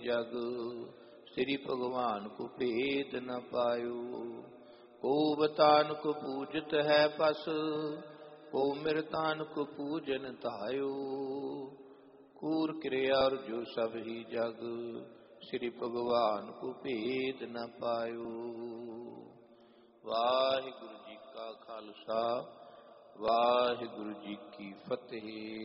जग श्री भगवान को भेद न पायो। को बतान को पूजत है पस, को मृतान को पूजन तायो। कूर क्रिया और जो सब ही जग, श्री भगवान को भेद न पायो। वाहिगुरु जी का खालसा, वाहिगुरु जी की फतेह।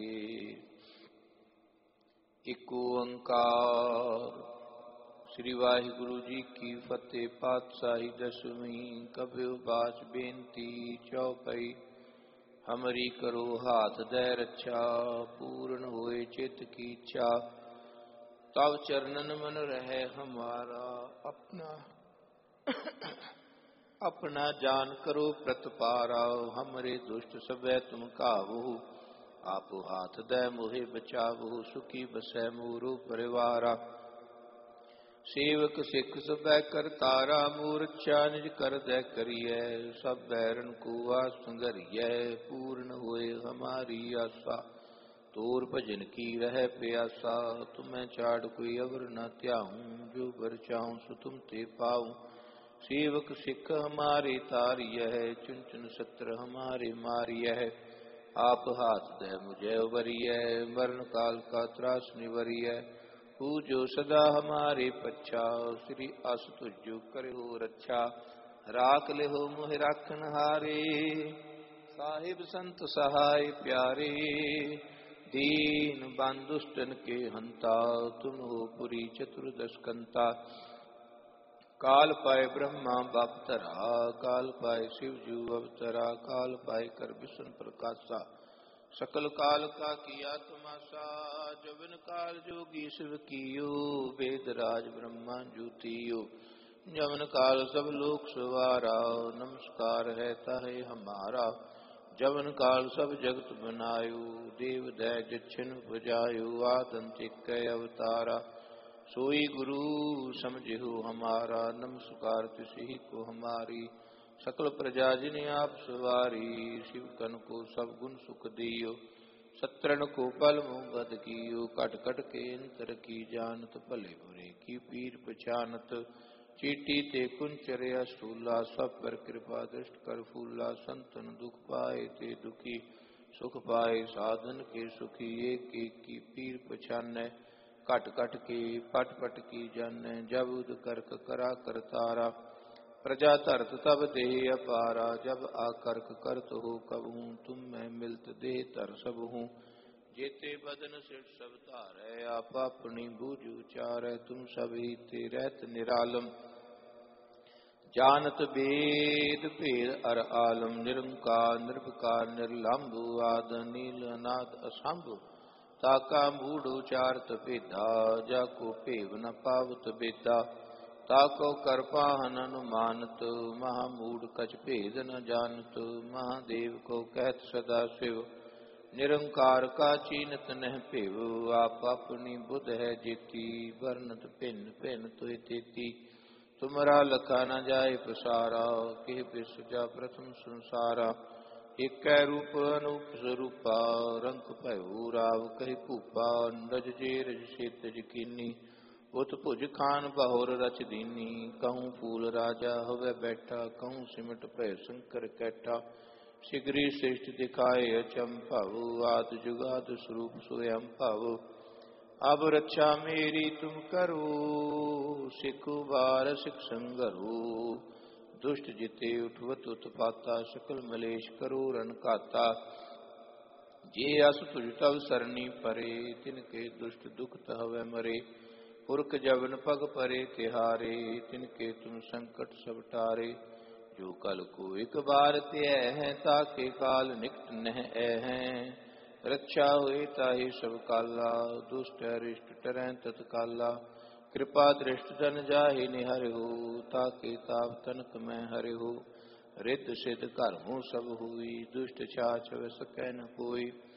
एक ओंकार। श्री वाहिगुरु जी की फतेह। पातशाही दसवीं। कबीर बास बेनती चौपाई। हमरी करो हाथ दे रक्षा, पूर्ण होए चित्त की इच्छा। तब चरणन मन रहे हमारा, अपना अपना जान करो प्रतपारा। हमरे दुष्ट सबे तुम काबू, आप हाथ दे मोहे बचावो। सुखी बसै मोरो परिवारा, सेवक सिख सबै करतारा। मूर्छा निज कर दे करिए, सब बैरन को आस संगरिए। पूर्ण होए हमारी आशा, तोर भजन की रह प्यासा। तुम्हें छाड़ कोई अवर न त्याहूं, जो बर चाहूं सो तुम ते पाऊं। सेवक सिख हमारे तारिय है, चुन चुन सत्र हमारे मारिय है। आप हाथ दे मुझे उबरिय, मरण काल का त्रास निवरिय। पूजो सदा हमारे पच्छा, श्री अस तुझो करे हो रक्षा। राख ले हो मोहि राखन हारे, साहिब संत सहाय प्यारे। दीन बंधुष्टन के हंता, तुम हो पुरी चतुर्दश कंता। काल पाए ब्रह्मा बापतरा, काल पाए शिव जू अवतरा। काल पाए कर विष्णु प्रकाशा, सकल काल का किया तमाशा। जवन काल जोगी शिव कियो, वेद राज ब्रह्मा ज्योतियो। जवन काल सब लोक सवारा, नमस्कार है ताहे हमारा। जवन काल सब जगत बनायो, देव दय जछिन भुजायो। आदंतिक अवतारा, सोई गुरु समझो हमारा। नमस्कार तिसही को हमारी, सकल प्रजा जिने आप सवारी। शिव कन को सब गुण सुख दियो, सत्रन को पल मुँह बद कियो। कट कट के अंतर की जानत, भले बुरे की पीर पहचानत। चीटी ते कुंचर्या स्थूला, सब पर कृपा दृष्ट कर फूला। संतन दुख पाए ते दुखी, सुख पाए साधन के सुखी। एक एक की पीर पहचानै, कट कट के पट पट की जानै। जब उद करक करा करतारा, प्रजा धरत तब देह अपारा। जब आकर्क करत हो कबहूँ, तुम मैं मिलत देह तर सब हूँ। जेते बदन सिर सब धारै, आप अपनी बूझ उचारै। तुम सब ही ते रहत निरालम, जानत वेद भेद अर आलम। निरंकार निर्विकार निर्लंब, आद नील अनाद असंभ। ताका मूढ़ उचारत भेदा, जाको भेव न पावत बेदा। ताको कर पाहन अनुमानत, महामूढ़ कछ भेद न जानत। महादेव को कहत सदा शिव, निरंकार का चीनत नह भेव। आप अपनी बुध है जेती, वर्णत भिन्न भिन्न तुहि तेती। तुमरा लखा न जाय प्रसारा, किह बिस जा प्रथम संसारा। एक रूप अनूप स्वरूपा, रंग भयो राव कहि भूपा। रज जे रज सेतज कीनी, उत भुज खान बहुर रच दीनी। कहूँ फूल राजा हवै बैठा, कहूँ सिमट भय शंकर कैठा। शिगरी श्रेष्ठ दिखाए अचंभव, आद जुगाद स्वरूप स्वयं भव। अब रक्षा मेरी तुम करो, सिखु बार सिख संगरो। दुष्ट जिते उठवत उत्पाता, सकल मलेश करो रण काता। जे अस तुझ तव सरनी परे, तिनके दुष्ट दुख हवै मरे। पुरख जवन पग परे तिहारे, तिनके तुम संकट सब टारे। जो कल को एक बार त्यय है, ताके काल निकट नह हैं। रक्षा हुई ताहि सब काला, दुष्ट अरिष्ट टरैं तत्काला। कृपा दृष्ट जन जाहि निहर हो, ताके ताप तनक में हरे हो। रिद्ध सिद्ध कर्मों सब हुई, दुष्ट छाछ सकै न कोई।